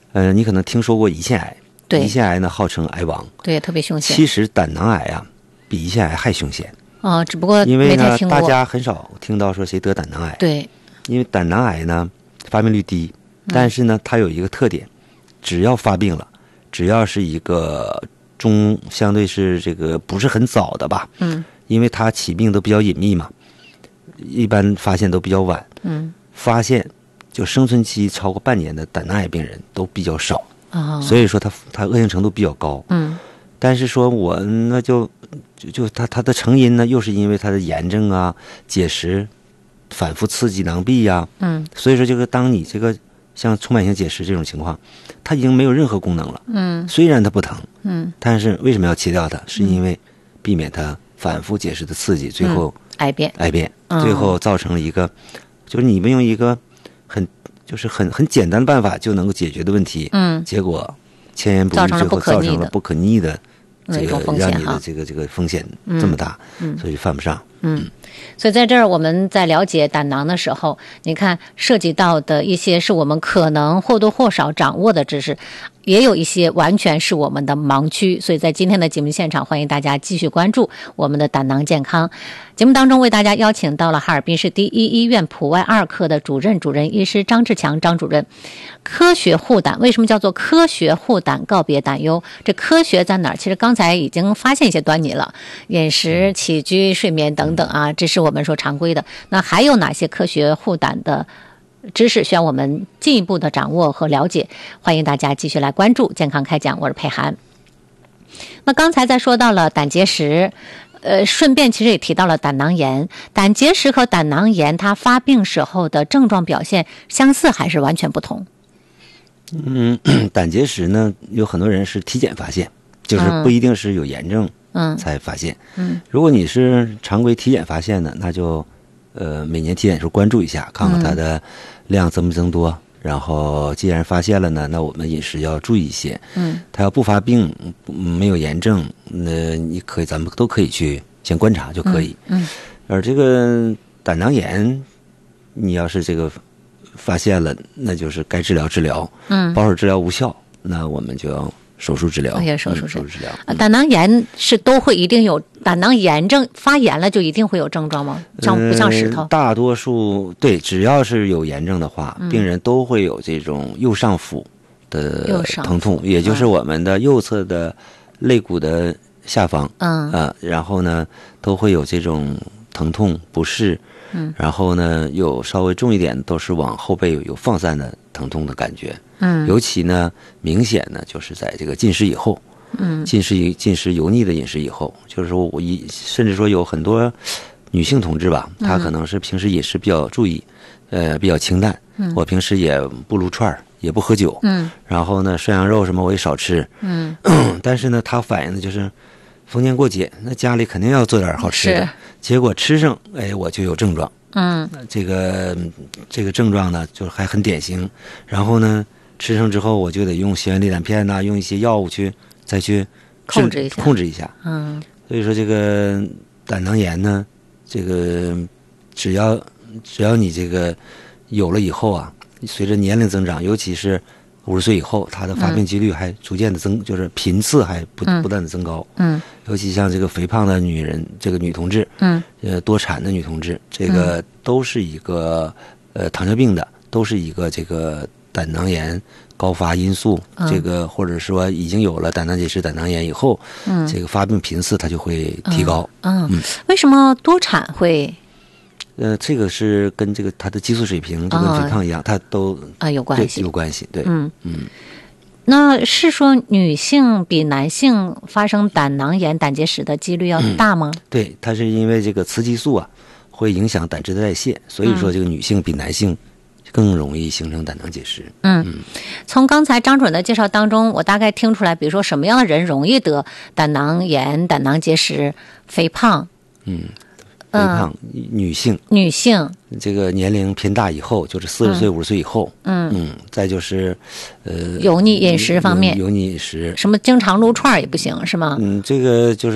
你可能听说过胰腺癌， 对， 胰腺癌呢号称癌王， 对，特别凶险。 其实胆囊癌啊比胰腺癌还凶险。 只不过因为呢大没太听过， 家很少听到说谁得胆囊癌。 对， 因为胆囊癌呢发病率低，但是呢它有一个特点，只要发病了，只要是一个相对是这个不是很早的吧，因为它起病都比较隐秘嘛，一般发现都比较晚，发现就生存期超过半年的胆囊癌病人都比较少，所以说它恶性程度比较高，但是说我那就它的成因呢，又是因为它的炎症啊、结石反复刺激囊壁呀，所以说这个当你这个像充满性结石这种情况，它已经没有任何功能了，虽然它不疼，但是为什么要切掉它？是因为避免它反复结石的刺激，最后癌变， 最后造成了一个，就是你们用一个很简单的办法就能够解决的问题，结果千言不遇，最后造成了不可逆的这个让你的这个风险这么大，所以犯不上。 所以在这儿我们在了解胆囊的时候，你看涉及到的一些是我们可能或多或少掌握的知识，也有一些完全是我们的盲区。所以在今天的节目现场，欢迎大家继续关注我们的胆囊健康。节目当中为大家邀请到了哈尔滨市第一医院普外2科的主任医师张志强张主任。科学护胆，为什么叫做科学护胆，告别胆忧？这科学在哪儿？其实刚才已经发现一些端倪了，饮食、起居、睡眠等等啊，这是我们说常规的。那还有哪些科学护胆的知识需要我们进一步的掌握和了解？欢迎大家继续来关注健康开讲，我是佩涵。那刚才在说到了胆结石，顺便其实也提到了胆囊炎。胆结石和胆囊炎它发病时候的症状表现相似还是完全不同？ 胆结石呢，有很多人是体检发现，就是不一定是有炎症才发现。如果你是常规体检发现的，那就每年体检时候关注一下，看看它的量增不增多。然后既然发现了呢，那我们饮食要注意一些。它要不发病，没有炎症，那咱们都可以去先观察就可以。而这个胆囊炎，你要是这个发现了，那就是该治疗治疗，保守治疗无效，那我们就要手术治疗。手术治疗。 胆囊炎是都会一定有胆囊炎症，发炎了就一定会有症状吗？不像石头？ 大多数对，只要是有炎症的话，病人都会有这种右上腹的疼痛，也就是我们的右侧的肋骨的下方。然后呢，都会有这种疼痛不适。然后呢，有稍微重一点都是往后背有放散的疼痛的感觉。尤其呢明显呢就是在这个进食以后，进食油腻的饮食以后，就是说甚至说有很多女性同志吧，她可能是平时饮食比较注意，比较清淡。我平时也不撸串也不喝酒，然后呢涮羊肉什么我也少吃，但是呢她反映的就是逢年过节，那家里肯定要做点好吃的，结果吃上，我就有症状。这个症状呢，就还很典型。然后呢，吃上之后，我就得用血管利胆片呐，用一些药物再去控制一下。所以说这个胆囊炎呢，这个只要你这个有了以后啊，随着年龄增长，尤其是50岁以后，它的发病几率还逐渐的就是频次还不断的增高。尤其像这个肥胖的女人，这个女同志，多产的女同志，这个都是一个糖尿病的，都是一个这个胆囊炎高发因素。这个或者说已经有了胆囊结石、胆囊炎以后，这个发病频次它就会提高。 为什么多产会？ 这个是跟这个它的激素水平就跟肥胖一样，它都有关系。 有关系，对。 那是说女性比男性发生胆囊炎、胆结石的几率要大吗？ 对，它是因为这个雌激素啊会影响胆汁的代谢，所以说这个女性比男性更容易形成胆囊结石。 从刚才张主任的介绍当中，我大概听出来，比如说什么样的人容易得胆囊炎、胆囊结石？肥胖。 肥胖，女性这个年龄偏大以后，就是40岁、50岁以后。再就是油腻饮食方面， 油腻饮食， 什么经常撸串也不行是吗？ 这个就是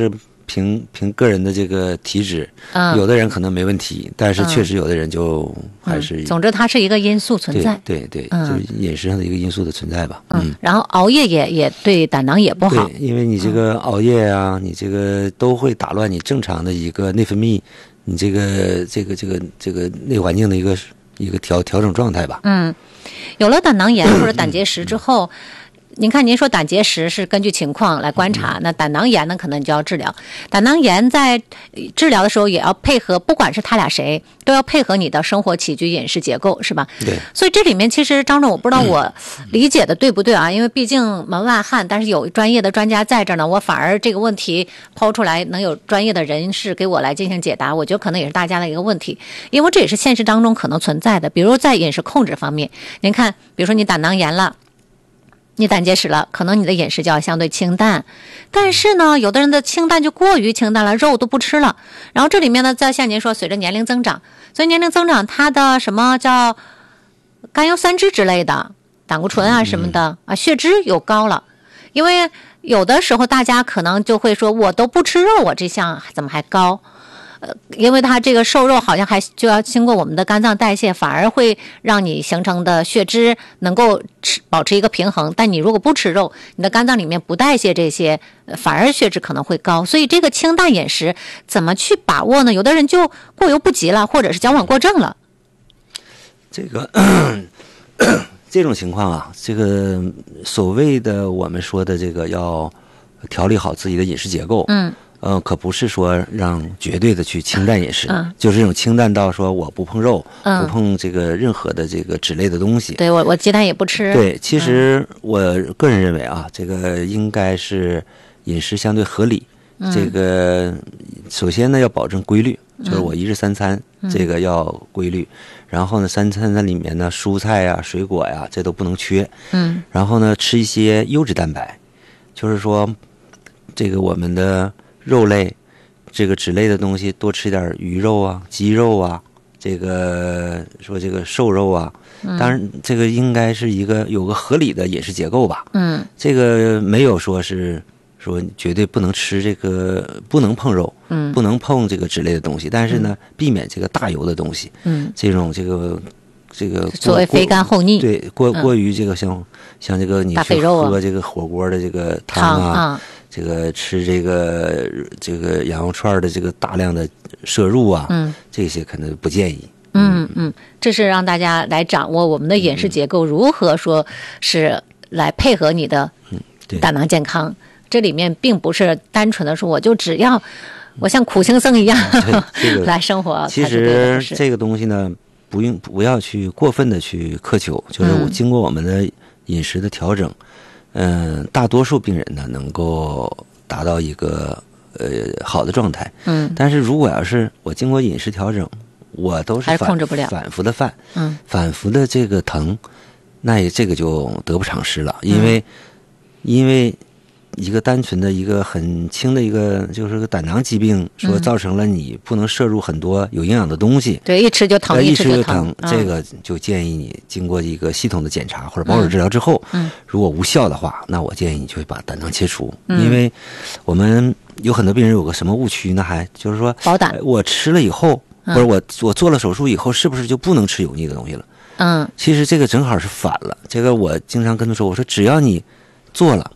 凭个人的这个体质，有的人可能没问题，但是确实有的人就还是。 总之，它是一个因素存在。 对，就是饮食上的一个因素的存在吧。 然后熬夜也对胆囊也不好。 对，因为你这个熬夜啊，你这个都会打乱你正常的一个内分泌，你这个内环境的一个调整状态吧。 有了胆囊炎或者胆结石之后。您看，您说胆结石是根据情况来观察，那胆囊炎呢，可能你就要治疗。胆囊炎在治疗的时候也要配合，不管是他俩谁，都要配合你的生活起居、饮食结构，是吧？ 对。 所以这里面其实张总，我不知道我理解的对不对啊？因为毕竟门外汉，但是有专业的专家在这儿呢，我反而这个问题抛出来，能有专业的人士给我来进行解答，我觉得可能也是大家的一个问题，因为这也是现实当中可能存在的。比如在饮食控制方面，您看，比如说你胆囊炎了。你胆结石了，可能你的饮食就要相对清淡，但是呢，有的人的清淡就过于清淡了，肉都不吃了。然后这里面呢，再像您说，随着年龄增长，所以年龄增长，它的什么叫甘油三酯之类的，胆固醇啊什么的啊，血脂又高了。因为有的时候大家可能就会说，我都不吃肉，我这项怎么还高？因为它这个瘦肉好像还就要经过我们的肝脏代谢，反而会让你形成的血脂能够保持一个平衡。但你如果不吃肉，你的肝脏里面不代谢这些，反而血脂可能会高。所以这个清淡饮食怎么去把握呢？有的人就过犹不及了，或者是矫枉过正了。 这个这种情况啊，这个所谓的我们说的这个要调理好自己的饮食结构，可不是说让绝对的去清淡饮食，就是这种清淡到说我不碰肉，不碰这个任何的这个脂类的东西。 对，我鸡蛋也不吃。 对，其实我个人认为啊，这个应该是饮食相对合理。这个首先呢要保证规律，就是我一日三餐，这个要规律。然后呢，三餐里面呢，蔬菜呀、水果呀，这都不能缺。然后呢，吃一些优质蛋白，就是说这个我们的肉类，这个脂类的东西多吃点鱼肉啊、鸡肉啊，这个说这个瘦肉啊，当然这个应该是有个合理的饮食结构吧。这个没有说是说绝对不能吃这个，不能碰肉，不能碰这个脂类的东西，但是呢，避免这个大油的东西，这种这个所谓肥甘厚腻， 对，过于这个像这个你去喝这个火锅的这个汤啊。这个吃这个羊肉串的这个大量的摄入啊，这些可能不建议。 这是让大家来掌握我们的饮食结构，如何说是来配合你的胆囊健康。这里面并不是单纯的说我就只要我像苦行僧一样来生活。 其实这个东西呢，不要去过分的去苛求，就是我经过我们的饮食的调整。大多数病人呢能够达到一个好的状态，但是如果要是我经过饮食调整，我都是控制不了， 反复的犯，反复的这个疼，那这个就得不偿失了，因为一个单纯的一个很轻的一个就是个胆囊疾病，说造成了你不能摄入很多有营养的东西， 对，一吃就疼， 一吃就疼，这个就建议你经过一个系统的检查或者保守治疗之后，如果无效的话，那我建议你就把胆囊切除，因为我们有很多病人有个什么误区呢？还就是说保胆， 我吃了以后，或者我做了手术以后，是不是就不能吃油腻的东西了？其实这个正好是反了。这个我经常跟他说，我说只要你做了。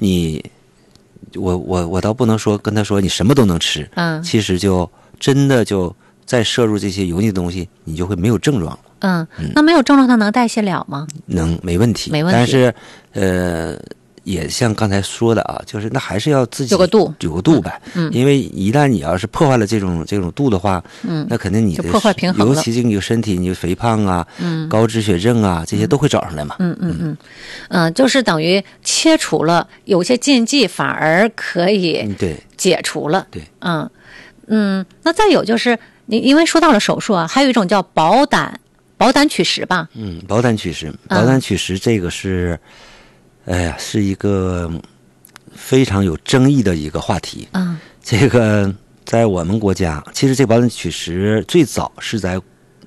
我倒不能说跟他说你什么都能吃，其实就真的就再摄入这些油腻的东西，你就会没有症状。 那没有症状，它能代谢了吗？ 能，没问题，但是也像刚才说的啊，就是那还是要自己有个度呗。因为一旦你要是破坏了这种度的话，那肯定你的就破坏平衡了， 尤其这个身体，你肥胖啊，高脂血症啊，这些都会找上来嘛。 就是等于切除了有些禁忌，反而可以解除了。 对， 那再有就是你因为说到了手术啊，还有一种叫保胆取石吧。 保胆取石这个是。是一个非常有争议的一个话题。这个在我们国家，其实这保胆取石最早是在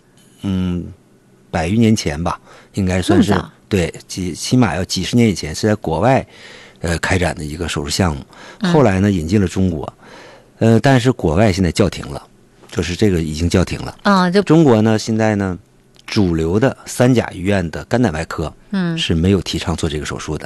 100余年前吧，应该算是对，起码要几十年以前，是在国外开展的一个手术项目。后来呢引进了中国。 但是国外现在叫停了，就是这个已经叫停了啊。就中国呢，现在呢，主流的3甲医院的肝胆外科，是没有提倡做这个手术的。